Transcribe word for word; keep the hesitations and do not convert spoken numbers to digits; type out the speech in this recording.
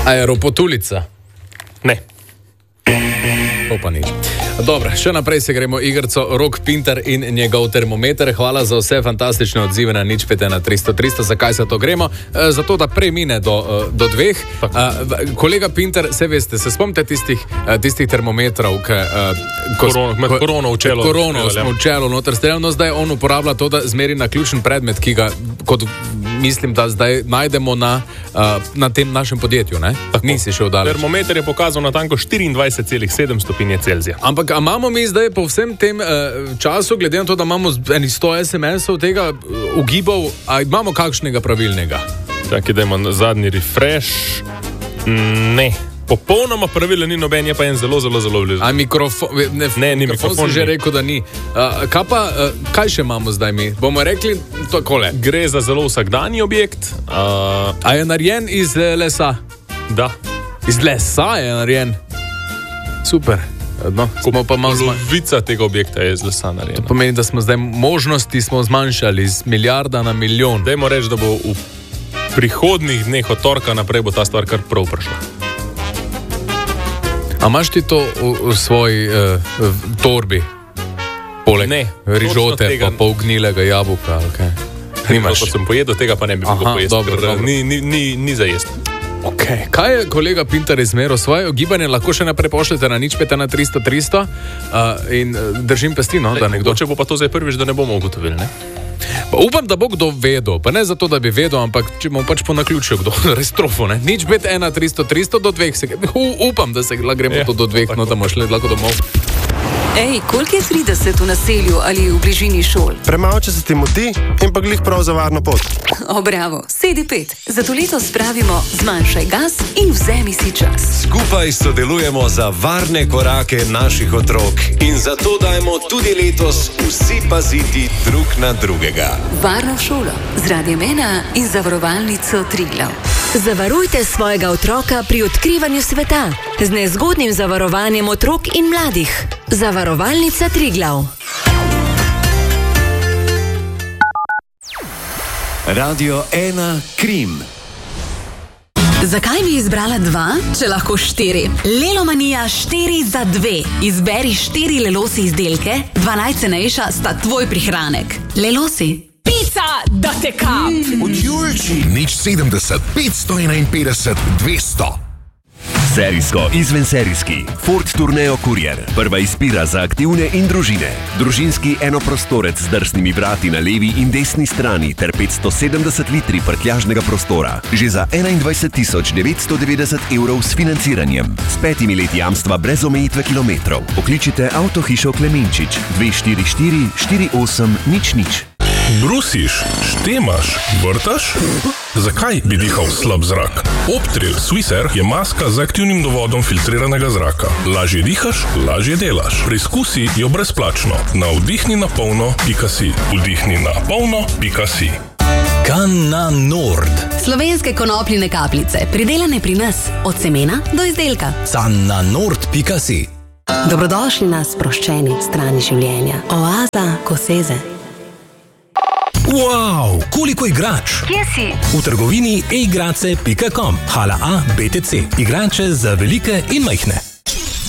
Aeropotulica. Ne. To pa nič. Dobro, še naprej se gremo igrico Rok Pintar in njegov termometer. Hvala za vse fantastične odzive na nič pet ena tristo tristo. Zakaj se to gremo? E, zato, da premine do, do dveh. E, kolega Pintar, se veste, se spomnite tistih, tistih termometrov, ki... Koron, med korono v čelo. Korono smo v čelo noter streljali, no zdaj on uporablja to, da zmeri na ključen predmet, ki ga, kot mislim, da zdaj najdemo na, na tem našem podjetju, ne? Nisi še odaleč. Termometer je pokazal na tanko štiriindvajset celih sedem stopinje Celzija. Ampak a imamo mi zdaj po vsem tem uh, času, glede na to, da imamo eni sto es em esov tega uh, ugibov, a imamo kakšnega pravilnega? Čakaj, dajmo zadnji refresh. Ne. Popolnoma pravilen ni noben, je pa en zelo, zelo, zelo blizu. A mikrofon... Ne, ne ni mikrofon. mikrofon. Si že rekel, da ni. Uh, kaj pa, uh, kaj še imamo zdaj mi? Bomo rekli takole. Gre za zelo vsakdanji objekt. Uh, a je narejen iz lesa? Da. Iz lesa je narejen? Super. No, polovica tega objekta je iz lesa narejena. To pomeni, da smo zdaj možnosti smo zmanjšali z milijarda na milijon. Dajmo reči, da bo v prihodnih dneh od torka naprej bo ta stvar kar prav prišla. A imaš ti to v, v svoji uh, v torbi? Poleg ne, rižote pa polgnilega jabolka? Okay. Nimaš. Ko sem pojedel, tega pa ne bi mogel pojesti. Dobro, dobro. Ni, ni, ni, ni za jesti. Okay. Kaj je kolega Pintar izmeril? Svoje ogibanje lahko še naprej pošljete na nič pet ena tristo tristo uh, in držim pesti, no, da nekdo... Če bo pa to zdaj prvič, da ne bomo ugotovili, ne? Pa upam, da bo kdo vedel, pa ne zato, da bi vedel, ampak če bomo pač po naključju kdo res trofo, ne? nič pet ena tristo tristo do dveh se... U, upam, da se gremo ja, to do dveh, no, da bomo šli lahko domov. Ej, koliko je trideset v naselju ali v bližini šol? Premalo, če se ti moti in pa glih prav za varno pot. O, bravo, sedi pet. Zato letos pravimo zmanjšaj gas in vzemi si čas. Skupaj sodelujemo za varne korake naših otrok in zato dajmo tudi letos vsi paziti drug na drugega. Varno šolo z Radiem ena in zavarovalnico Triglav. Zavarujte svojega otroka pri odkrivanju sveta z nezgodnim zavarovanjem otrok in mladih. Zavarovalnica Triglav. Radio ena Krim. Zakaj bi izbrala dva, če lahko štiri? Lelomanija štiri za dve. Izberi štiri Lelosi izdelke, dva najcenejša sta tvoj prihranek. Lelosi. Pica, da te kap! Od Julči. Nič sedemdeset, petsto enainpetdeset, dvesto. Serijsko, izvenserijski. Ford Tourneo Courier. Prva izbira za aktivne in družine. Družinski enoprostorec z drsnimi vrati na levi in desni strani ter petsto sedemdeset litri prtljažnega prostora. Že za enaindvajset tisoč devetsto devetdeset evrov s financiranjem. S petimi leti jamstva brez omejitve kilometrov. Pokličite Avtohišo Klemenčič dve štiri štiri štiri osem nič nič. Brusiš, štemaš, vrtaš? Zakaj bi dihal slab zrak? Optril Swissair je maska z aktivnim dovodom filtriranega zraka. Lažje dihaš, lažje delaš. Preizkusi jo brezplačno na vdihni na polno pika si. Vdihni na polno pika si. Canna Nord. Slovenske konopljine kapljice, pridelane pri nas, od semena do izdelka. canna nord pika si. Dobrodošli na sproščeni strani življenja. Oaza Koseze. Wow, koliko igrač! Kje si? V trgovini e igrace pika com. Hala A B T C. Igrače za velike in majhne.